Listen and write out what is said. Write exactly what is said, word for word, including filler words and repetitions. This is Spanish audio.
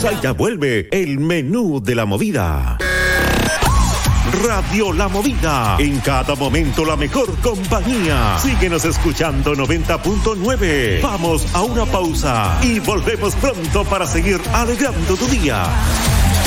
pausa y ya vuelve el menú de la movida. Radio La Movida, en cada momento la mejor compañía. Síguenos escuchando noventa punto nueve. Vamos a una pausa y volvemos pronto para seguir alegrando tu día.